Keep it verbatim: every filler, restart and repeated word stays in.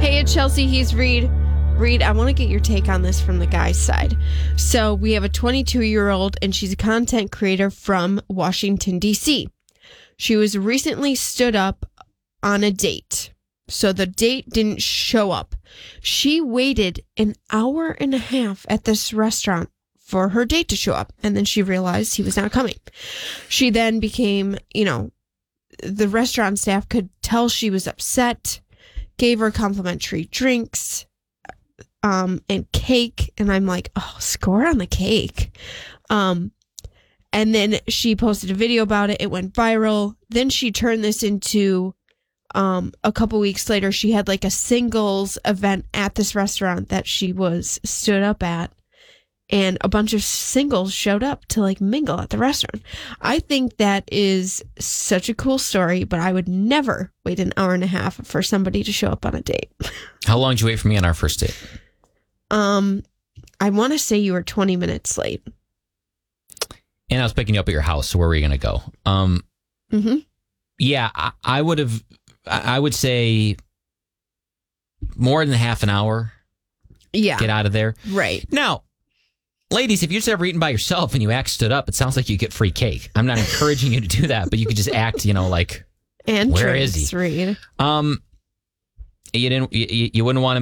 Hey, it's Chelsea. He's Reed. Reed, I want to get your take on this from the guy's side. So we have a twenty-two-year-old, and she's a content creator from Washington, D C. She was recently stood up on a date. So the date didn't show up. She waited an hour and a half at this restaurant for her date to show up, and then she realized he was not coming. She then became, you know, the restaurant staff could tell she was upset, gave her complimentary drinks, um, and cake. And I'm like, oh, score on the cake. Um, and then she posted a video about it. It went viral. Then she turned this into, um, a couple weeks later, she had like a singles event at this restaurant that she was stood up at. And a bunch of singles showed up to like mingle at the restaurant. I think that is such a cool story, but I would never wait an hour and a half for somebody to show up on a date. How long did you wait for me on our first date? Um, I want to say you were twenty minutes late. And I was picking you up at your house. So where were you going to go? Um, mm-hmm. Yeah, I, I would have, I would say more than half an hour. Yeah. Get out of there. Right. Now, ladies, if you're just ever eating by yourself and you act stood up, it sounds like you get free cake. I'm not encouraging you to do that, but you could just act, you know, like, and where drinks, is he? Reed. Um, you didn't, you, you wouldn't want to